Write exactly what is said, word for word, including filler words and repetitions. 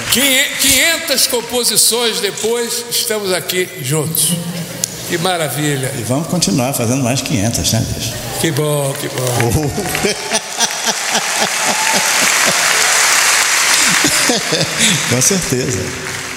quinhentas composições depois, estamos aqui juntos. Que maravilha. E vamos continuar fazendo mais quinhentas, né, bicho? Que bom, que bom. Oh. Com certeza.